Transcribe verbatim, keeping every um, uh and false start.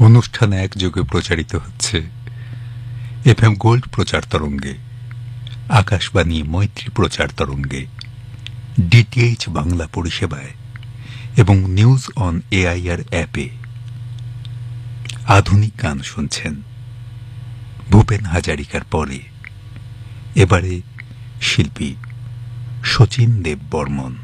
অনুষ্ঠান একযোগে প্রচারিত হচ্ছে এফএম গোল্ড প্রচার তরঙ্গে, আকাশবাণী মৈত্রী প্রচার তরঙ্গে, ডিটিএইচ বাংলা পরিষেবায় এবং নিউজ অন এআইআর অ্যাপে। আধুনিক গান শুনছেন ভূপেন হাজারিকার পরে এবারে শিল্পী শচীন দেব বর্মন।